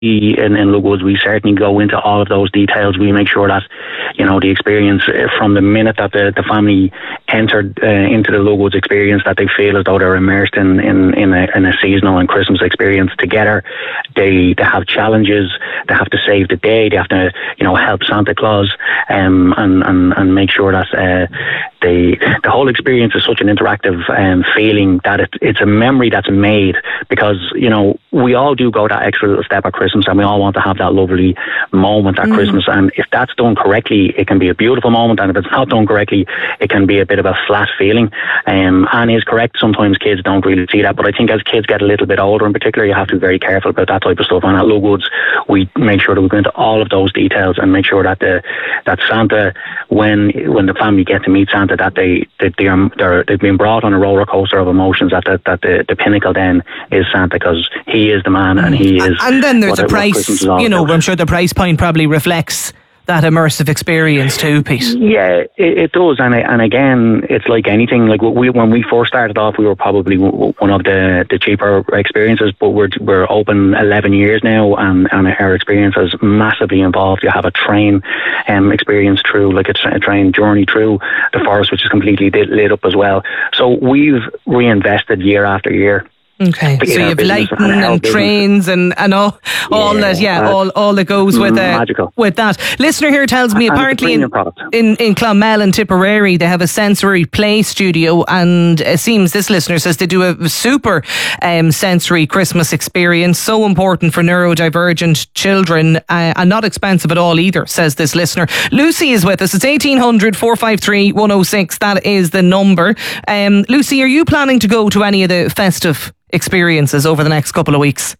in Lugwoods, we certainly go into all of those details. We make sure that, you know, the experience from the minute that the family entered into the Lugwoods experience, that they feel as though they're immersed in a seasonal and Christmas experience together. They have challenges. They have to save the day. They have to, you know, help Santa Claus, and make sure that the whole experience is such an interactive feeling that it's a memory that's made, because, you know, we all do go that extra little step at Christmas, and we all want to have that lovely moment at Christmas. And if that's done correctly, it can be a beautiful moment, and if it's not done correctly, it can be a bit of a flat feeling. Anne is correct, sometimes kids don't really see that, but I think as kids get a little bit older in particular, you have to be very careful about that type of stuff. And at Lugwoods, we make sure that we go into all of those details and make sure that that Santa, when the family get to meet Santa, that they've been brought on a roller coaster of emotions, that the pinnacle then is Santa, because he is the man, and he is. And then there's a price, you know, I'm sure the price point probably reflects that immersive experience too, Pete. Yeah, it does, and again, it's like anything. Like when we first started off, we were probably one of the cheaper experiences, but we're open 11 years now, and our experience has massively evolved. You have a train experience through, like a train journey through the forest, which is completely lit up as well. So we've reinvested year after year. Okay, so you have lighting and trains and all that, all that goes with that. Listener here tells me apparently in Clonmel and Tipperary they have a sensory play studio, and it seems this listener says they do a super sensory Christmas experience, so important for neurodivergent children, and not expensive at all either, says this listener. Lucy is with us. It's 1800 453 106. That is the number. Lucy, are you planning to go to any of the festive experiences over the next couple of weeks?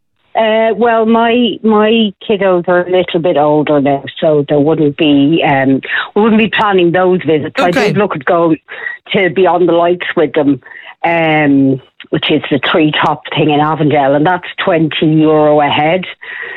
Well, my kiddos are a little bit older now, so there wouldn't be we wouldn't be planning those visits. Okay. I did look at going to Beyond the Lights with them, which is the treetop thing in Avondale, and that's €20 a head.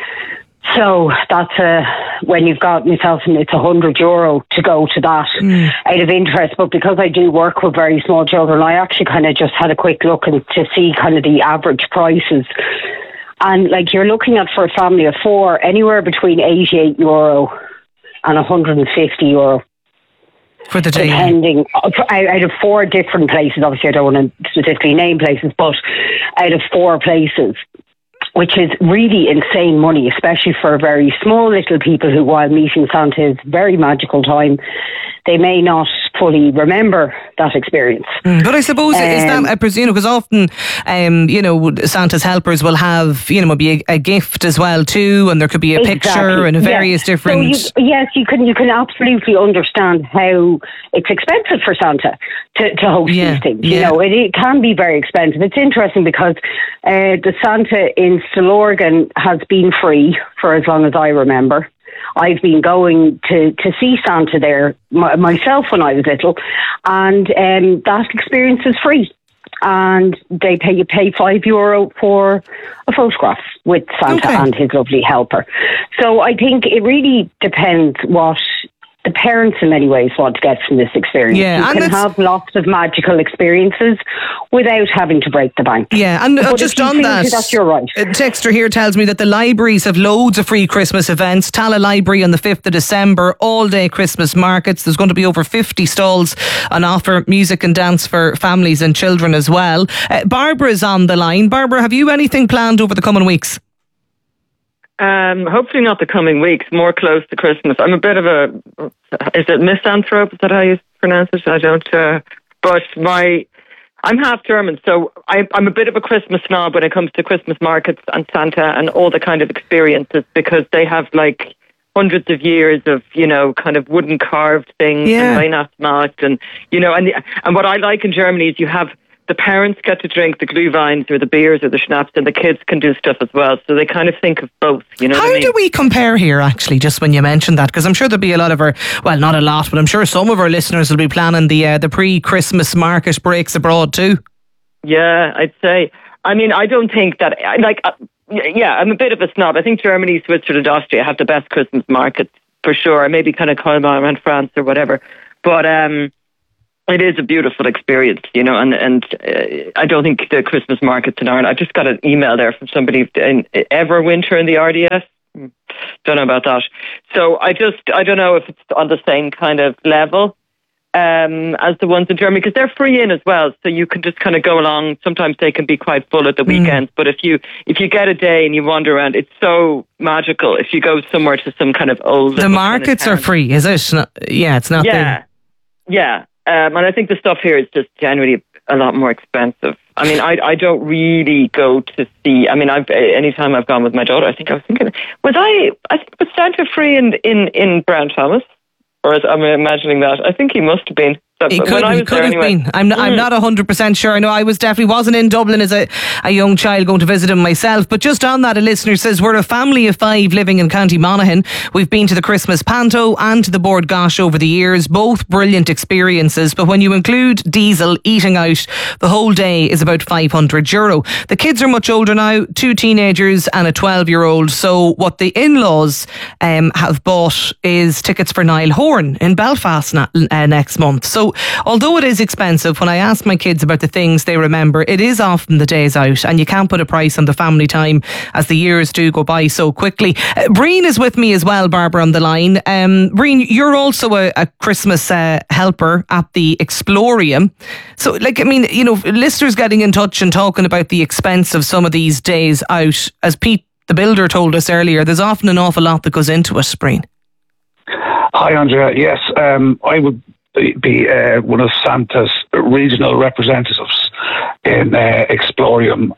So that's when you've got yourself, and it's €100 to go to that out of interest. But because I do work with very small children, I actually kind of just had a quick look to see kind of the average prices. And like you're looking at, for a family of four, anywhere between €88 and €150 for the day, depending out of four different places. Obviously, I don't want to specifically name places, but out of four places, which is really insane money, especially for very small little people who, while meeting Santa is a very magical time, they may not fully remember that experience. But I suppose, is that, I presume, because often, Santa's helpers will have, maybe a gift as well too, and there could be a picture and various different... So you can absolutely understand how it's expensive for Santa to host these things. You know, it can be very expensive. It's interesting because the Santa in Stillorgan has been free for as long as I remember. I've been going to see Santa there myself when I was little, and that experience is free. And you pay €5 for a photograph with Santa and his lovely helper. So I think it really depends what the parents in many ways want to get from this experience. Yeah, you can have lots of magical experiences without having to break the bank. Yeah, and just on that, you're right. A texter here tells me that the libraries have loads of free Christmas events. Tala Library on the 5th of December, all day Christmas markets. There's going to be over 50 stalls on offer, music and dance for families and children as well. Barbara's on the line. Barbara, have you anything planned over the coming weeks? Hopefully not the coming weeks, more close to Christmas. I'm a bit of is it misanthrope? Is that how you pronounce it? I don't, but I'm half German, so I'm a bit of a Christmas snob when it comes to Christmas markets and Santa and all the kind of experiences, because they have like hundreds of years of, kind of wooden carved things and Weihnachtsmarkt, and, and what I like in Germany is you have the parents get to drink the glühweins or the beers or the schnapps, and the kids can do stuff as well. So they kind of think of both. How do we compare here, actually, just when you mentioned that? Because I'm sure there'll be a lot of not a lot, but I'm sure some of our listeners will be planning the pre-Christmas market breaks abroad too. Yeah, I'd say. I mean, I don't think that, I'm a bit of a snob. I think Germany, Switzerland, Austria have the best Christmas markets, for sure. Maybe kind of Colmar around France or whatever. But It is a beautiful experience, you know, and I don't think the Christmas markets in Ireland. I just got an email there from somebody in Everwinter in the RDS. Don't know about that. So I don't know if it's on the same kind of level as the ones in Germany, because they're free in as well, so you can just kind of go along. Sometimes they can be quite full at the weekends, but if you get a day and you wander around, it's so magical. If you go somewhere to some kind of old, the markets are free, is it? It's not. Yeah. And I think the stuff here is just generally a lot more expensive. I mean, I don't really go to see. I mean, anytime I've gone with my daughter, I think was Santa free in Brown Thomas? Or am I imagining that? I think he must have been. He could have been. I'm not 100% sure. I know I wasn't in Dublin as a young child going to visit him myself. But just on that, a listener says, we're a family of 5 living in County Monaghan. We've been to the Christmas Panto and to the Bord Gáis over the years. Both brilliant experiences. But when you include diesel, eating out, the whole day is about €500. The kids are much older now, 2 teenagers and a 12-year-old. So what the in-laws have bought is tickets for Niall Horan in Belfast next month. So although it is expensive, when I ask my kids about the things they remember, it is often the days out, and you can't put a price on the family time as the years do go by so quickly. Breen is with me as well, Barbara, on the line. Breen, you're also a Christmas helper at the Explorium. So, listeners getting in touch and talking about the expense of some of these days out, as Pete the Builder told us earlier, there's often an awful lot that goes into it, Breen. Hi, Andrea. Yes, I would be one of Santa's regional representatives in Explorium.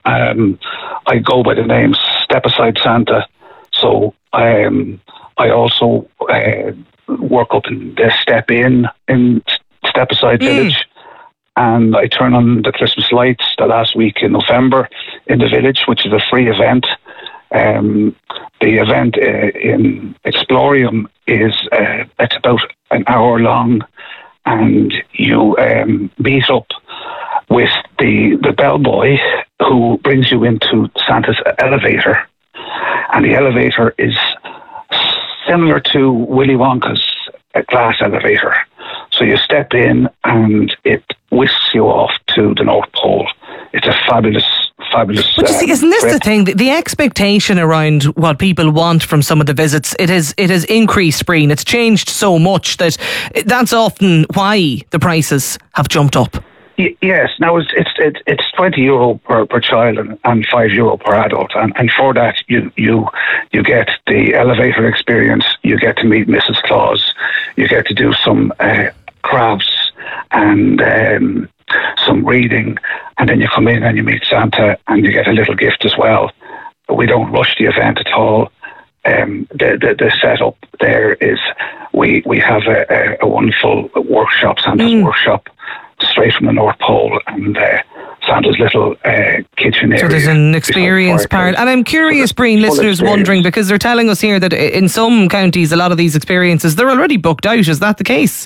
I go by the name Step Aside Santa. So I also work up in the Step Inn in Step Aside Village. And I turn on the Christmas lights the last week in November in the village, which is a free event. The event in Explorium is it's about an hour long, and you meet up with the bellboy who brings you into Santa's elevator, and the elevator is similar to Willy Wonka's glass elevator. So you step in and it whisks you off to the North Pole. It's a fabulous. But you see, isn't this the thing? The expectation around what people want from some of the visits, it has increased, Breen. It's changed so much that's often why the prices have jumped up. Yes, now it's €20 per child and €5 per adult, and for that you get the elevator experience. You get to meet Mrs. Claus. You get to do some crafts and some reading, and then you come in and you meet Santa and you get a little gift as well. We don't rush the event at all. The setup there is we have a wonderful workshop, Santa's workshop, straight from the North Pole, and Santa's little kitchen area. So there's an experience part. And I'm curious, Breen, listeners wondering, because they're telling us here that in some counties, a lot of these experiences, they're already booked out. Is that the case?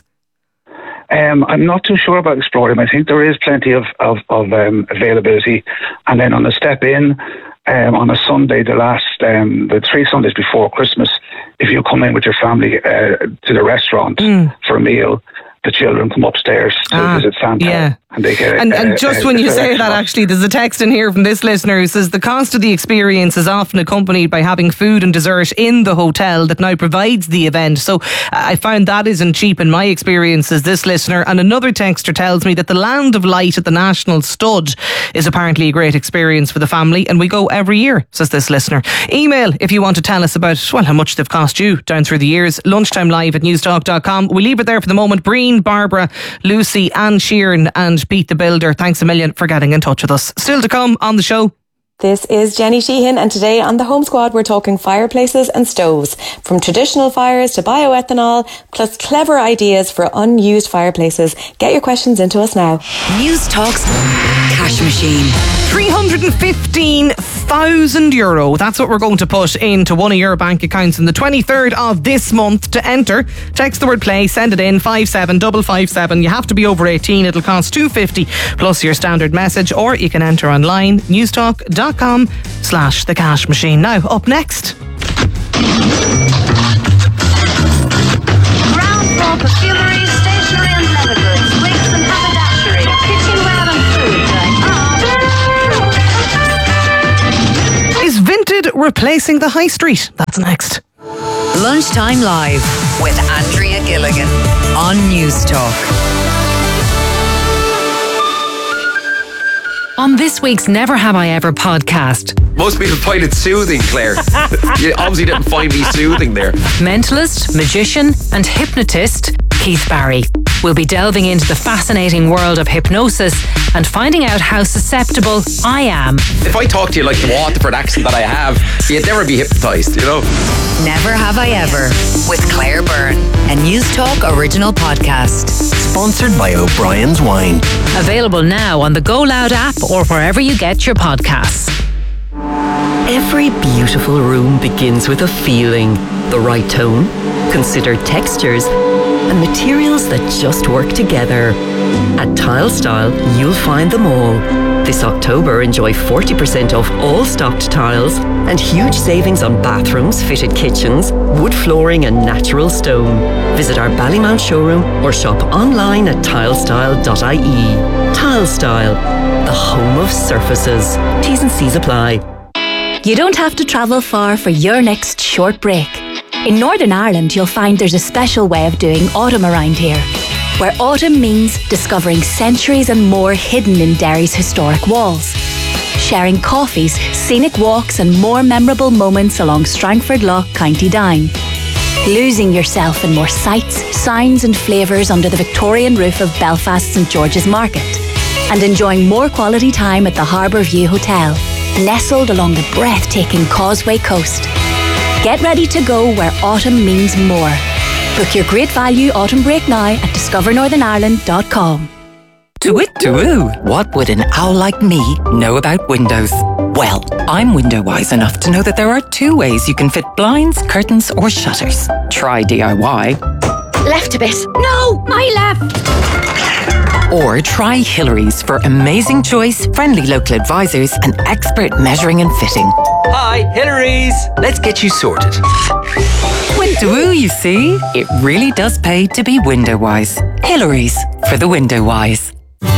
I'm not too sure about Explorium. I think there is plenty of availability. And then on the Step In, on a Sunday, the 3 Sundays before Christmas, if you come in with your family to the restaurant for a meal, the children come upstairs to visit Santa. Yeah. And they get and just when you say that, actually, there's a text in here from this listener who says the cost of the experience is often accompanied by having food and dessert in the hotel that now provides the event. So I found that isn't cheap in my experience, as this listener. And another texter tells me that the Land of Light at the National Stud is apparently a great experience for the family, and we go every year, says this listener. Email if you want to tell us about, how much they've cost you down through the years. lunchtimelive@newstalk.com. We leave it there for the moment. Breen, Barbara, Lucy and Sheeran and Pete the Builder, thanks a million for getting in touch with us. Still to come on the show. This is Jenny Sheehan, and today on the Home Squad we're talking fireplaces and stoves. From traditional fires to bioethanol, plus clever ideas for unused fireplaces. Get your questions into us now. News Talk's Cash Machine. €315,000. That's what we're going to put into one of your bank accounts on the 23rd of this month. To enter, text the word play, send it in 57557. You have to be over 18. It'll cost $2.50 plus your standard message, or you can enter online, newstalk.com/the cash machine. Now, up next. Ground floor perfumery, stationery and leather goods, wigs and hats. replacing the high street. That's next. Lunchtime Live with Andrea Gilligan on News Talk. On this week's Never Have I Ever podcast. Most people find it soothing, Claire. You obviously didn't find me soothing there. Mentalist, magician and hypnotist Keith Barry will be delving into the fascinating world of hypnosis and finding out how susceptible I am. If I talk to you like the Waterford accent that I have, you'd never be hypnotised, you know? Never Have I Ever with Claire Byrne, a News Talk original podcast. Sponsored by O'Brien's Wine. Available now on the Go Loud app or wherever you get your podcasts. Every beautiful room begins with a feeling, the right tone, considered textures, and materials that just work together. At Tile Style, you'll find them all. This October, enjoy 40% off all stocked tiles and huge savings on bathrooms, fitted kitchens, wood flooring and natural stone. Visit our Ballymount showroom or shop online at tilestyle.ie. Tile Style, the home of surfaces. T's and C's apply. You don't have to travel far for your next short break. In Northern Ireland, you'll find there's a special way of doing autumn around here, where autumn means discovering centuries and more hidden in Derry's historic walls, sharing coffees, scenic walks and more memorable moments along Strangford Lough, County Down, losing yourself in more sights, sounds and flavours under the Victorian roof of Belfast St George's Market, and enjoying more quality time at the Harbour View Hotel, nestled along the breathtaking Causeway Coast. Get ready to go where autumn means more. Book your great value autumn break now at discovernorthernireland.com. What would an owl like me know about windows? Well, I'm window wise enough to know that there are 2 ways you can fit blinds, curtains or shutters. Try DIY. Left a bit. No, my left. Or try Hillary's for amazing choice, friendly local advisors and expert measuring and fitting. Hi, Hillary's. Let's get you sorted. Window, you see? It really does pay to be window wise. Hillary's for the window wise.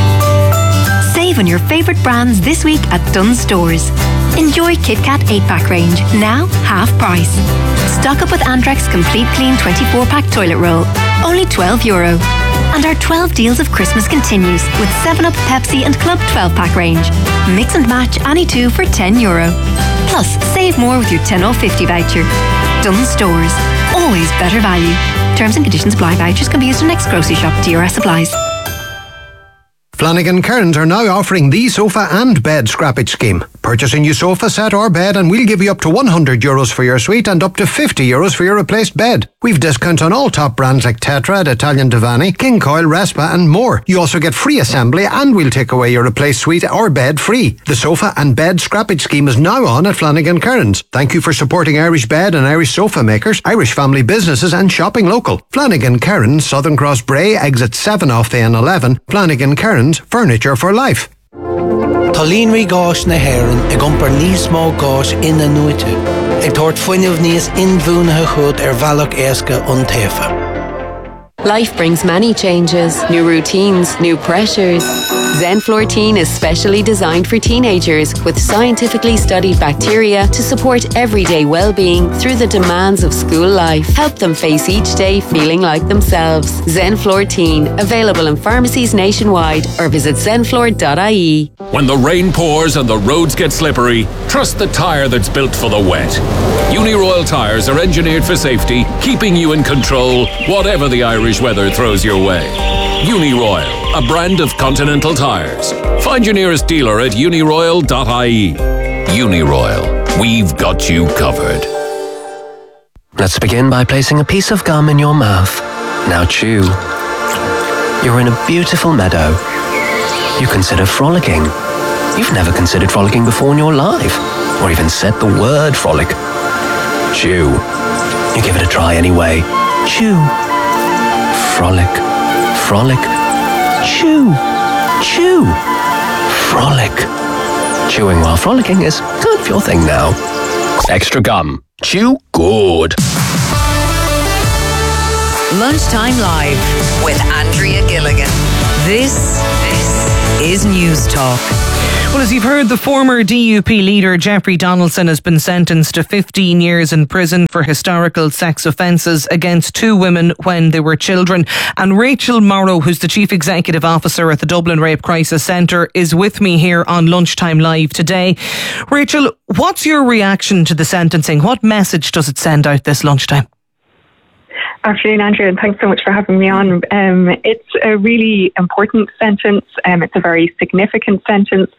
Save on your favourite brands this week at Dunnes Stores. Enjoy KitKat 8-pack range, now half price. Stock up with Andrex Complete Clean 24-pack toilet roll, only €12. And our 12 deals of Christmas continues with 7-Up, Pepsi and Club 12-pack range. Mix and match any 2 for €10. Plus, save more with your 10 off 50 voucher. Dunnes Stores, always better value. Terms and conditions apply. Vouchers can be used in next grocery shop. DRS applies. Flanagan Cairns are now offering the sofa and bed scrappage scheme. Purchase a new sofa set or bed and we'll give you up to €100 for your suite and up to €50 for your replaced bed. We've discounts on all top brands like Tetra, Italian Divani, King Coil, Respa and more. You also get free assembly and we'll take away your replaced suite or bed free. The sofa and bed scrappage scheme is now on at Flanagan Cairns. Thank you for supporting Irish bed and Irish sofa makers, Irish family businesses and shopping local. Flanagan Cairns, Southern Cross Bray, exit 7 off the N11. Flanagan Cairns, furniture for life. Tolínri gáis na haireann ag iompar níos mó gáis ina nuite. Ag tuairt fuinneamh níos inbhuanathe chud bhealach éasca an taofa. Life brings many changes, new routines, new pressures. Zenflortine is specially designed for teenagers with scientifically studied bacteria to support everyday well-being through the demands of school life. Help them face each day feeling like themselves. Zenflortine, available in pharmacies nationwide or visit zenflor.ie. When the rain pours and the roads get slippery, trust the tyre that's built for the wet. Uniroyal tyres are engineered for safety, keeping you in control, whatever the Irish weather throws your way. Uniroyal, a brand of Continental tyres. Find your nearest dealer at uniroyal.ie. Uniroyal, we've got you covered. Let's begin by placing a piece of gum in your mouth. Now chew. You're in a beautiful meadow. You consider frolicking. You've never considered frolicking before in your life, or even said the word frolic. Chew. You give it a try anyway. Chew. Frolic. Frolic. Chew. Chew. Frolic. Chewing while frolicking is kind of your thing now. Extra gum. Chew good. Lunchtime Live with Andrea Gilligan. This is News Talk. Well, as you've heard, the former DUP leader Jeffrey Donaldson has been sentenced to 15 years in prison for historical sex offences against 2 women when they were children. And Rachel Morrow, who's the Chief Executive Officer at the Dublin Rape Crisis Centre, is with me here on Lunchtime Live today. Rachel, what's your reaction to the sentencing? What message does it send out this lunchtime? Afternoon, Andrea, and thanks so much for having me on. It's a really important sentence. It's a very significant sentence,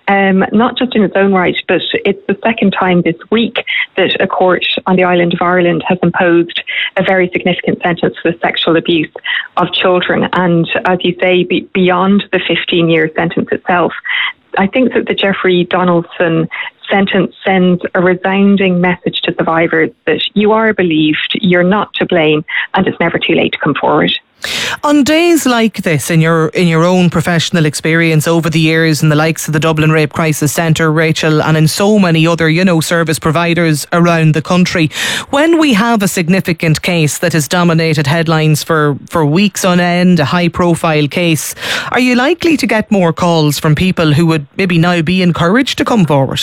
not just in its own right, but it's the second time this week that a court on the island of Ireland has imposed a very significant sentence for the sexual abuse of children. And as you say, beyond the 15-year sentence itself, I think that the Jeffrey Donaldson sentence sends a resounding message to survivors that you are believed, you're not to blame, and it's never too late to come forward. On days like this, in your own professional experience over the years in the likes of the Dublin Rape Crisis Centre, Rachel, and in so many other, service providers around the country, when we have a significant case that has dominated headlines for weeks on end, a high profile case, are you likely to get more calls from people who would maybe now be encouraged to come forward?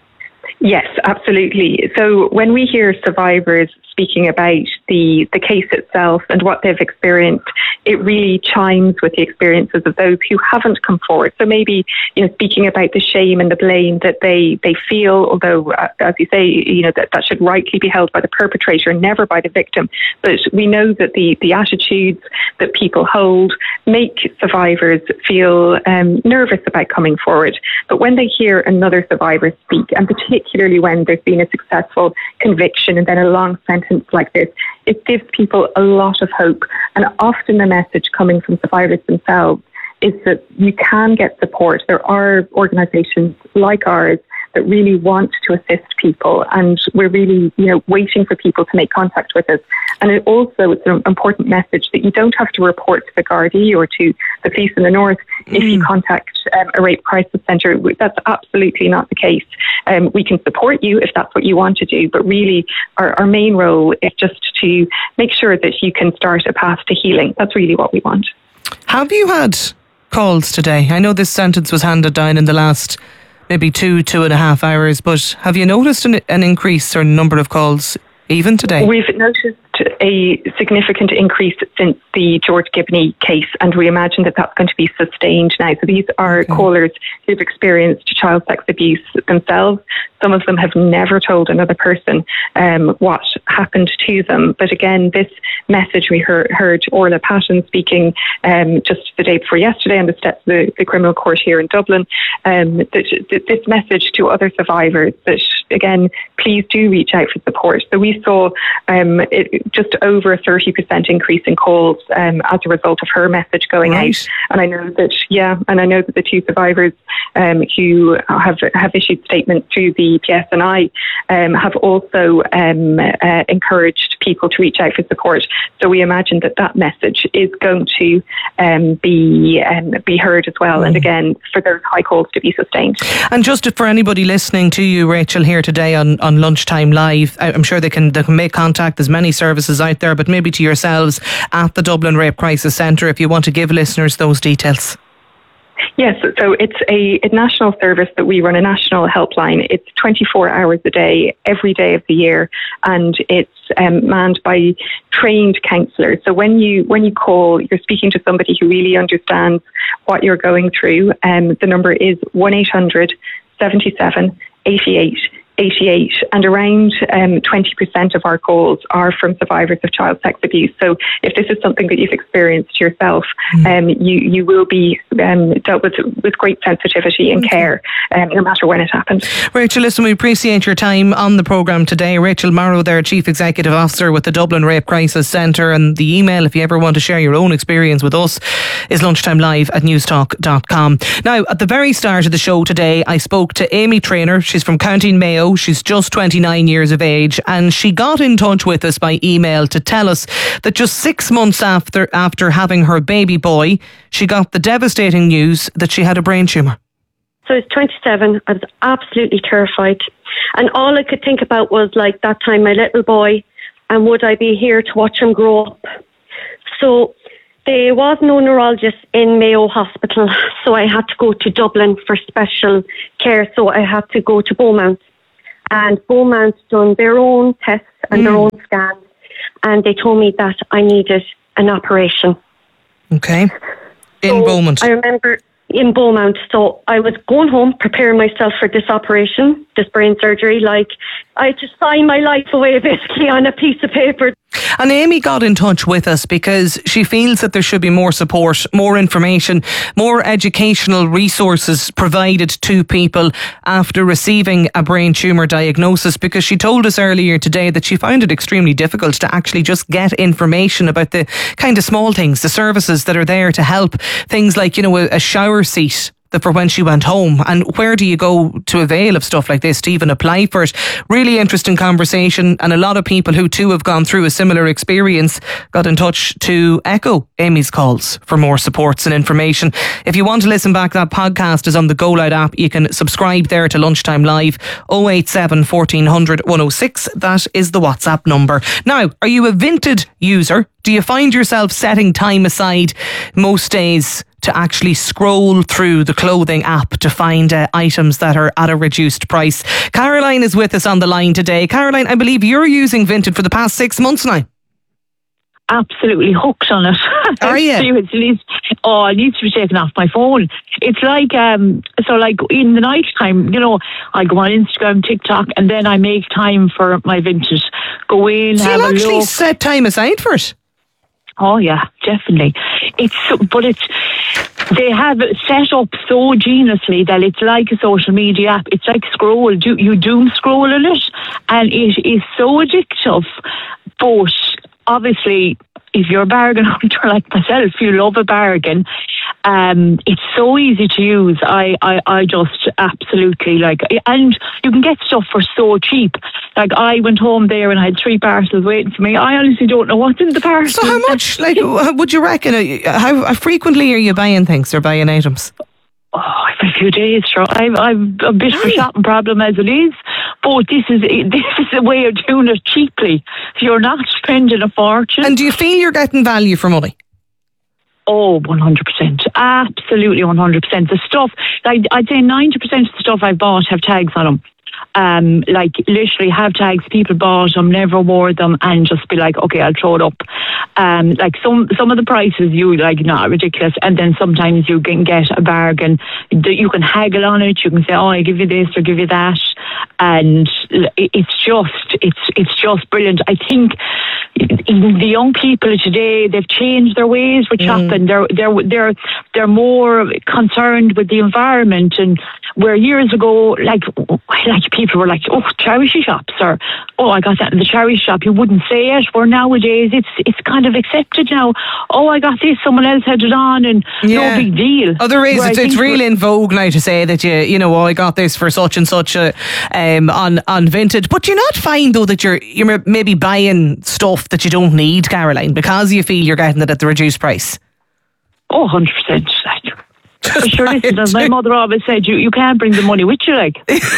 Yes, absolutely. So when we hear survivors speaking about the case itself and what they've experienced, it really chimes with the experiences of those who haven't come forward. So maybe, speaking about the shame and the blame that they feel, although, as you say, that should rightly be held by the perpetrator, never by the victim. But we know that the attitudes that people hold make survivors feel nervous about coming forward. But when they hear another survivor speak, and particularly when there's been a successful conviction and then a long sentence like this, it gives people a lot of hope. And often the message coming from survivors themselves is that you can get support. There are organisations like ours that really want to assist people, and we're really, waiting for people to make contact with us. And it's an important message that you don't have to report to the Gardaí or to the police in the north if you contact a rape crisis centre. That's absolutely not the case. We can support you if that's what you want to do, but really our main role is just to make sure that you can start a path to healing. That's really what we want. Have you had calls today? I know this sentence was handed down in the last maybe 2.5 hours, but have you noticed an increase or number of calls even today? We've noticed a significant increase since the George Gibney case, and we imagine that that's going to be sustained now. So these are callers who've experienced child sex abuse themselves. Some of them have never told another person what happened to them. But again, this message, we heard Orla Patton speaking just the day before yesterday on the steps of the criminal court here in Dublin, this message to other survivors that, again, please do reach out for support. So we saw just over a 30% increase in calls as a result of her message going out. And I know that the 2 survivors who have issued statements through the PSNI have also encouraged people to reach out for support. So we imagine that message is going to be heard as well. And again, for those high calls to be sustained. And just for anybody listening to you, Rachel, here today on Lunchtime Live, I'm sure they can make contact. There's many services out there, but maybe to yourselves at the Dublin Rape Crisis Centre, if you want to give listeners those details. Yes, so it's a national service that we run, a national helpline. It's 24 hours a day, every day of the year, and it's manned by trained counsellors. So when you call, you're speaking to somebody who really understands what you're going through. The number is 1-800 77 88 88, and around 20% of our calls are from survivors of child sex abuse. So if this is something that you've experienced yourself, you will be dealt with great sensitivity and care, no matter when it happens. Rachel, listen, we appreciate your time on the programme today. Rachel Morrow there, Chief Executive Officer with the Dublin Rape Crisis Centre, and the email, if you ever want to share your own experience with us, is lunchtimelive@newstalk.com. Now, at the very start of the show today, I spoke to Amy Traynor. She's from County Mayo. She's just 29 years of age, and she got in touch with us by email to tell us that just 6 months after having her baby boy, she got the devastating news that she had a brain tumour. So I was 27. I was absolutely terrified. And all I could think about was, like, that time, my little boy, and would I be here to watch him grow up? So there was no neurologist in Mayo Hospital, so I had to go to Dublin for special care. So I had to go to Beaumont. And Beaumont done their own tests and their own scans. And they told me that I needed an operation. Okay. In Beaumont. I remember in Beaumont. So I was going home, preparing myself for this operation, this brain surgery. Like, I had to sign my life away basically on a piece of paper. And Amy got in touch with us because she feels that there should be more support, more information, more educational resources provided to people after receiving a brain tumour diagnosis, because she told us earlier today that she found it extremely difficult to actually just get information about the kind of small things, the services that are there to help. Things like, you know, a shower seat for when she went home, and where do you go to avail of stuff like this to even apply for it. Really interesting conversation, and a lot of people who too have gone through a similar experience got in touch to echo Amy's calls for more supports and information. If you want to listen back, that podcast is on the Go Loud app. You can subscribe there to Lunchtime Live. 087 1400 106, that is the WhatsApp number. Now, are you a Vinted user? Do you find yourself setting time aside most days to actually scroll through the clothing app to find items that are at a reduced price? Caroline is with us on the line today. Caroline, I believe you're using Vinted for the past 6 months now. Absolutely hooked on it. Are you? It needs to be taken off my phone. It's like, so like in the night time, you know, I go on Instagram, TikTok, and then I make time for my Vinted. Go in, so have a look. you'll actually set time aside for it? Oh yeah, definitely. They have it set up so geniusly that it's like a social media app. It's like scroll. You doom scroll in it, and it is so addictive. But obviously, if you're a bargain hunter like myself, you love a bargain. It's so easy to use. I just absolutely like, and you can get stuff for so cheap. Like, I went home there and I had 3 parcels waiting for me. I honestly don't know what's in the parcels. So how much, like, would you reckon, how frequently are you buying things or buying items? Oh, every few days, sure. I've a bit of a shopping problem as it is, but this is a way of doing it cheaply. You're not spending a fortune. And do you feel you're getting value for money? Oh, 100%. Absolutely 100%. The stuff, like, I'd say 90% of the stuff I've bought have tags on them. Like, literally have tags, people bought them, never wore them, and just be like, okay, I'll throw it up. Like some of the prices you like, not ridiculous, and then sometimes you can get a bargain. You can haggle on it. You can say, oh, I give you this or give you that, and it's just brilliant. I think the young people today, they've changed their ways with shopping. They're more concerned with the environment, and where years ago, like people were like, oh, charity shops, or oh, I got that in the charity shop. You wouldn't say it. Where nowadays it's kind of accepted now. Oh, I got this, someone else had it on, and no big deal. Oh, there is. It's really in vogue now to say that you know, oh, I got this for such and such on Vinted. But do you not find though that you're maybe buying stuff that you don't need, Caroline, because you feel you're getting it at the reduced price? Oh, 100%. Sure, listen, as my mother always said, you can't bring the money with you, like.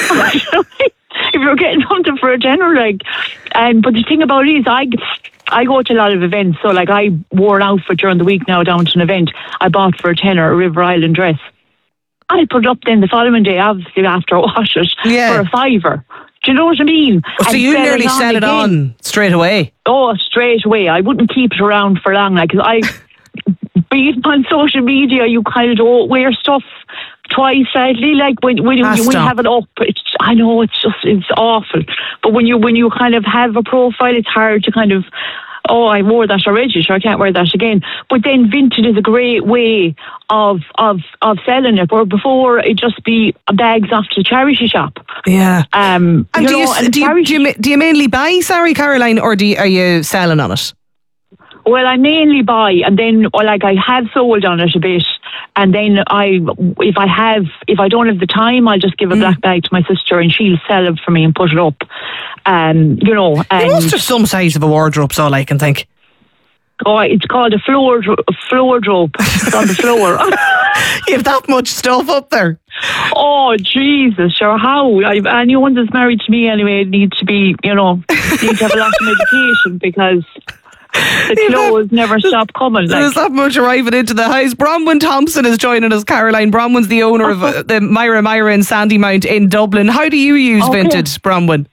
If you're getting something for a tenner, like. But the thing about it is, I go to a lot of events, so like I wore an outfit during the week now down to an event. I bought for a tenner a River Island dress. I put it up then the following day, obviously after I wash it, for a £5. Do you know what I mean? So you nearly sell it on straight away? Oh, straight away. I wouldn't keep it around for long, like, because even on social media, you kind of don't wear stuff twice, sadly. Like when you have it up, I know it's awful. But when you kind of have a profile, it's hard to kind of, oh, I wore that already, so I can't wear that again. But then Vinted is a great way of selling it, where before it'd just be bags off to the charity shop. Yeah. And do you mainly buy, sorry, Caroline, or are you selling on it? Well, I mainly buy, and then like I have sold on it a bit, and then if I don't have the time, I'll just give a black bag to my sister, and she'll sell it for me and put it up. You know, you must have some size of a wardrobe, so all I can think. Oh, it's called a floor wardrobe. It's on the floor. You have that much stuff up there? Oh, Jesus, sure. How? Anyone that's married to me anyway needs to be, you know, needs to have a lot of medication, because The clothes never stop coming. There's that much arriving into the house. Bronwyn Thompson is joining us, Caroline. Bronwyn's the owner of the Myra in Sandymount in Dublin. How do you use Vinted, Bronwyn?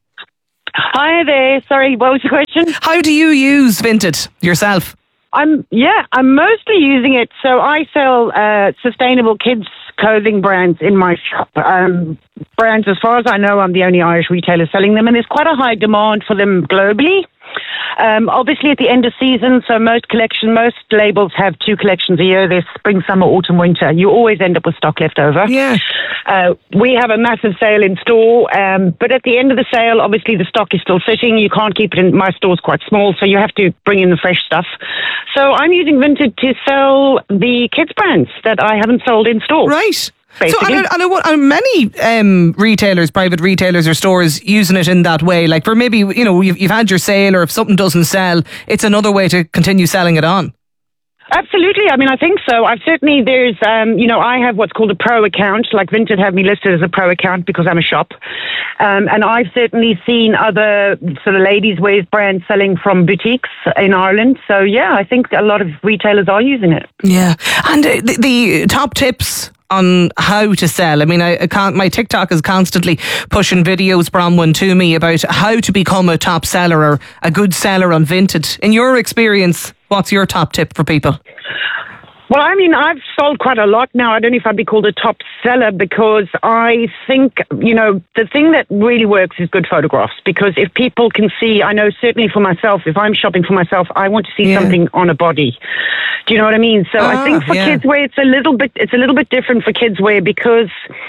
Hi there. Sorry, what was your question? How do you use Vinted yourself? I'm mostly using it. So I sell sustainable kids clothing brands in my shop. Brands, as far as I know, I'm the only Irish retailer selling them, and there's quite a high demand for them globally. Obviously at the end of season, so most labels have 2 collections a year. There's spring, summer, autumn, winter. You always end up with stock left over. Yeah. We have a massive sale in store, but at the end of the sale, obviously the stock is still sitting. You can't keep it in. My store's quite small, so you have to bring in the fresh stuff. So I'm using Vinted to sell the kids brands that I haven't sold in store. Right. Basically. So, are many retailers, private retailers or stores using it in that way? Like for maybe, you've had your sale, or if something doesn't sell, it's another way to continue selling it on. Absolutely. I mean, I think so. There's, I have what's called a pro account. Like Vinted have me listed as a pro account because I'm a shop. And I've certainly seen other sort of ladies' wear brands selling from boutiques in Ireland. So, yeah, I think a lot of retailers are using it. Yeah. And the top tips on how to sell. I mean, my TikTok is constantly pushing videos, Bronwyn, to me about how to become a top seller or a good seller on Vinted. In your experience, what's your top tip for people? Well, I mean, I've sold quite a lot now. I don't know if I'd be called a top seller because I think, the thing that really works is good photographs. Because if people can see, I know certainly for myself, if I'm shopping for myself, I want to see something on a body. Do you know what I mean? So I think for kids wear, it's a little bit different for kids wear because,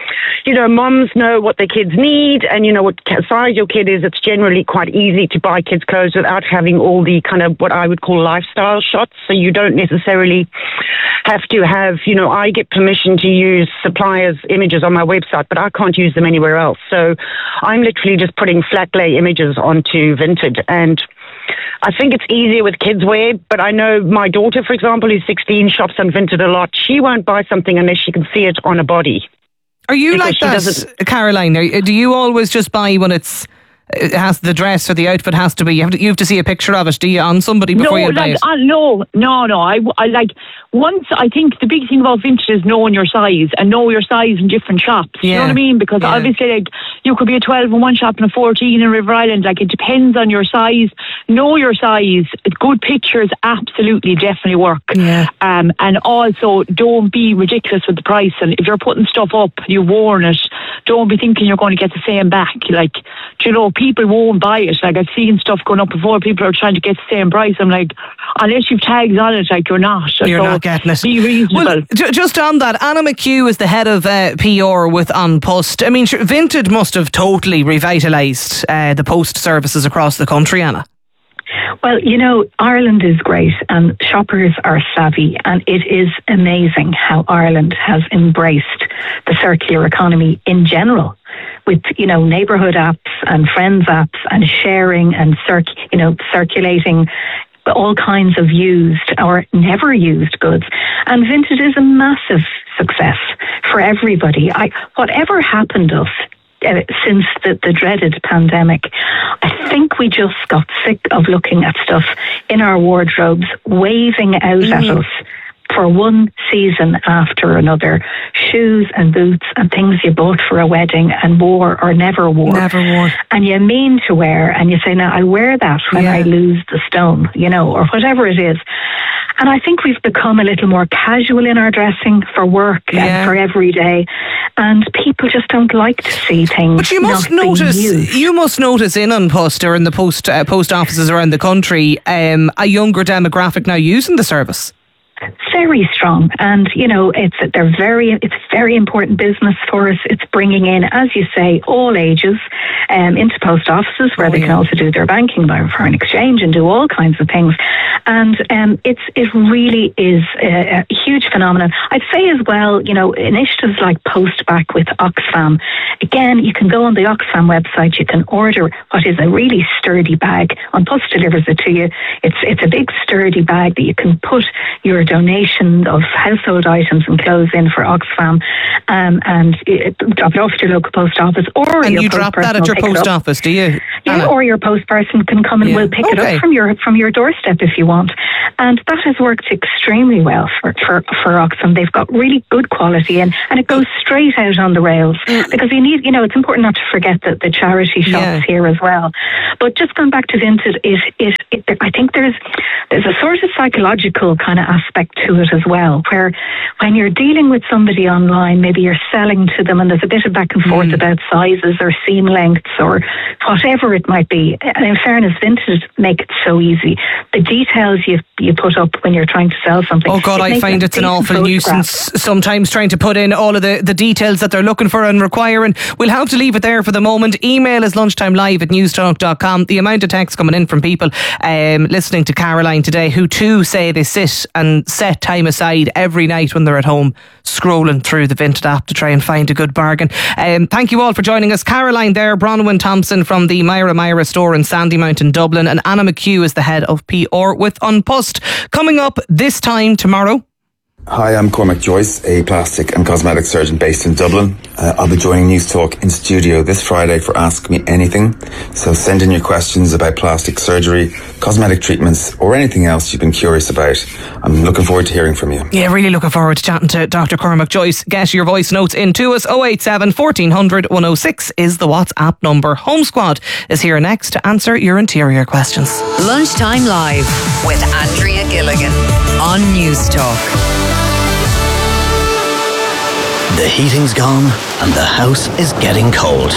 moms know what their kids need and what size your kid is. It's generally quite easy to buy kids clothes without having all the kind of what I would call lifestyle shots. So you don't necessarily have to have, I get permission to use suppliers' images on my website, but I can't use them anywhere else. So I'm literally just putting flat lay images onto Vinted. And I think it's easier with kids wear, but I know my daughter, for example, who's 16, shops on Vinted a lot. She won't buy something unless she can see it on a body. Are you like that, Caroline? Do you always just buy when it has the dress or the outfit has to be? You have to see a picture of it, do you, on somebody before you buy it? No. I like once. I think the big thing about Vinted is knowing your size and know your size in different shops. Yeah. You know what I mean? Because obviously, like you could be a 12 in one shop and a 14 in River Island. Like it depends on your size. Know your size. Good pictures absolutely definitely work. Yeah. And also don't be ridiculous with the price. And if you're putting stuff up, you've worn it. Don't be thinking you're going to get the same back. Like, people won't buy it. Like I've seen stuff going up before. People are trying to get the same price. I'm like, unless you've tags on it, like you're not. You're not getting it. Be reasonable. Well, just on that, Anna McHugh is the head of PR with An Post. I mean, Vinted must have totally revitalised the post services across the country, Anna. Well, Ireland is great and shoppers are savvy, and it is amazing how Ireland has embraced the circular economy in general, with neighbourhood apps and friends apps and sharing and circulating all kinds of used or never used goods. And Vinted is a massive success for everybody. Whatever happened to us since the dreaded pandemic, I think we just got sick of looking at stuff in our wardrobes waving out at us for one season after another. Shoes and boots and things you bought for a wedding and wore or never wore. Never wore. And you mean to wear, and you say, now I'll wear that when I lose the stone, or whatever it is. And I think we've become a little more casual in our dressing for work and for every day. And people just don't like to see things. But you must notice in An Post or in the post offices around the country, a younger demographic now using the service. Very strong, and it's very important business for us. It's bringing in, as you say, all ages into post offices where they can also do their banking by foreign exchange and do all kinds of things. And it really is a huge phenomenon. I'd say as well, initiatives like Postback with Oxfam. Again, you can go on the Oxfam website, you can order what is a really sturdy bag. On Post delivers it to you. It's a big sturdy bag that you can put your donation of household items and clothes in for Oxfam, and drop it off to your local post office. And you drop that at your post office, do you? Yeah, or your post person can come and will pick it up from your doorstep if you want. And that has worked extremely well for Oxfam. They've got really good quality and it goes straight out on the rails, because you need, it's important not to forget that the charity shops here as well. But just going back to Vinted, I think there's a sort of psychological kind of aspect to it as well, where when you're dealing with somebody online, maybe you're selling to them and there's a bit of back and forth about sizes or seam lengths or whatever it might be. And in fairness, Vinted make it so easy. The details you put up when you're trying to sell something. Oh God, I find it's an awful nuisance sometimes trying to put in all of the details that they're looking for and requiring. We'll have to leave it there for the moment. Email is lunchtimelive@newstalk.com. The amount of texts coming in from people listening to Caroline today who too say they sit and set time aside every night when they're at home scrolling through the Vinted app to try and find a good bargain. Thank you all for joining us. Caroline there, Bronwyn Thompson from the Myra store in Sandymount in Dublin, and Anna McHugh is the head of PR with An Post. Coming up this time tomorrow. Hi, I'm Cormac Joyce, a plastic and cosmetic surgeon based in Dublin. I'll be joining News Talk in studio this Friday for Ask Me Anything. So send in your questions about plastic surgery, cosmetic treatments, or anything else you've been curious about. I'm looking forward to hearing from you. Yeah, really looking forward to chatting to Dr. Cormac Joyce. Get your voice notes in to us. 087 1400 106 is the WhatsApp number. Home Squad is here next to answer your interior questions. Lunchtime Live with Andrea Gilligan on News Talk. The heating's gone and the house is getting cold.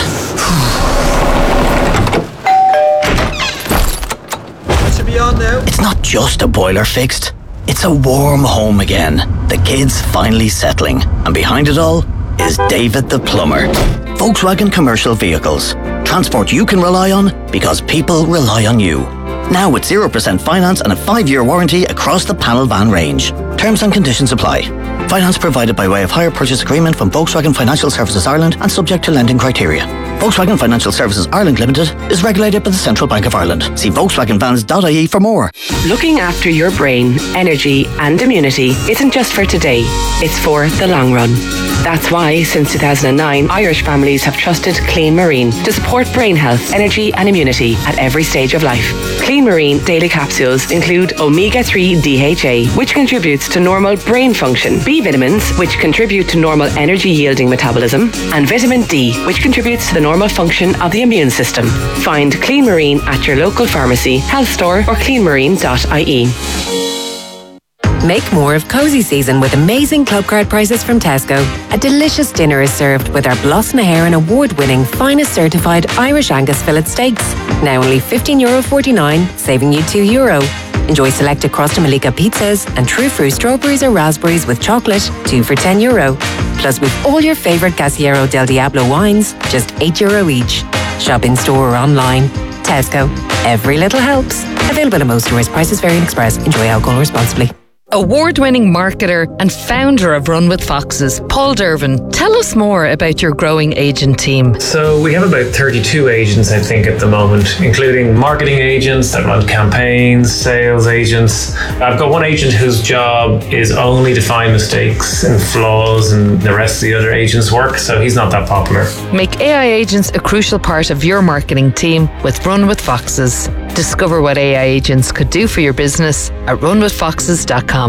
That should be on now. It's not just a boiler fixed, it's a warm home again. The kids finally settling, and behind it all is David the Plumber. Volkswagen Commercial Vehicles. Transport you can rely on because people rely on you. Now with 0% finance and a 5-year warranty across the panel van range. Terms and conditions apply. Finance provided by way of hire purchase agreement from Volkswagen Financial Services Ireland and subject to lending criteria. Volkswagen Financial Services Ireland Limited is regulated by the Central Bank of Ireland. See volkswagenvans.ie for more. Looking after your brain, energy and immunity isn't just for today, it's for the long run. That's why, since 2009, Irish families have trusted Clean Marine to support brain health, energy and immunity at every stage of life. Clean Marine daily capsules include omega-3 DHA, which contributes to normal brain function, B vitamins, which contribute to normal energy-yielding metabolism, and vitamin D, which contributes to the normal function of the immune system. Find Clean Marine at your local pharmacy, health store or cleanmarine.ie. Make more of cosy season with amazing club card prices from Tesco. A delicious dinner is served with our Blas na HÉireann award-winning finest certified Irish Angus fillet steaks. Now only €15.49, saving you €2. Enjoy selected Crosta Malika pizzas and true fruit strawberries or raspberries with chocolate, 2 for €10. Plus with all your favourite Casiero del Diablo wines, just €8 each. Shop in store or online. Tesco. Every little helps. Available at most stores. Prices vary in Express. Enjoy alcohol responsibly. Award-winning marketer and founder of Run with Foxes, Paul Dervin. Tell us more about your growing agent team. So we have about 32 agents, I think, at the moment, including marketing agents that run campaigns, sales agents. I've got one agent whose job is only to find mistakes and flaws in the rest of the other agents' work, so he's not that popular. Make AI agents a crucial part of your marketing team with Run with Foxes. Discover what AI agents could do for your business at runwithfoxes.com.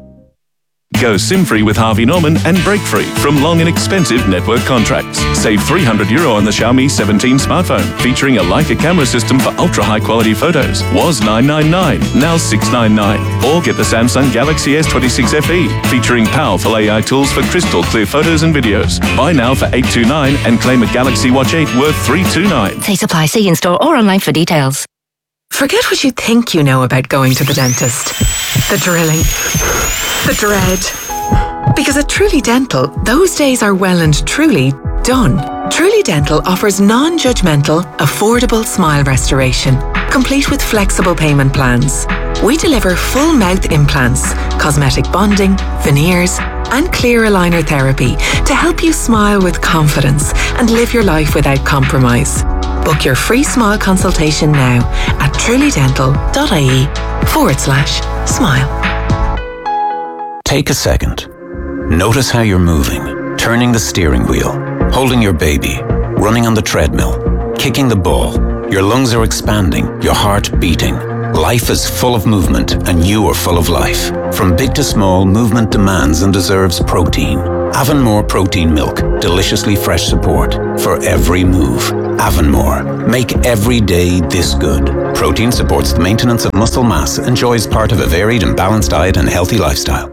Go SIM-free with Harvey Norman and break-free from long and expensive network contracts. Save €300 on the Xiaomi 17 smartphone, featuring a Leica camera system for ultra-high quality photos. Was $999, now $699. Or get the Samsung Galaxy S26 FE, featuring powerful AI tools for crystal clear photos and videos. Buy now for $829 and claim a Galaxy Watch 8 worth $329. Say supply, see in-store or online for details. Forget what you think you know about going to the dentist. The drilling. The dread. Because at Truly Dental, those days are well and truly done. Truly Dental offers non-judgmental, affordable smile restoration, complete with flexible payment plans. We deliver full mouth implants, cosmetic bonding, veneers, and clear aligner therapy to help you smile with confidence and live your life without compromise. Book your free smile consultation now at trulydental.ie/smile. Take a second. Notice how you're moving, turning the steering wheel, holding your baby, running on the treadmill, kicking the ball. Your lungs are expanding, your heart beating. Life is full of movement, and you are full of life. From big to small, movement demands and deserves protein. Avonmore Protein Milk, deliciously fresh support for every move. Avonmore, make every day this good. Protein supports the maintenance of muscle mass and joy is part of a varied and balanced diet and healthy lifestyle.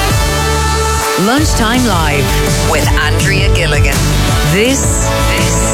Lunchtime Live with Andrea Gilligan. This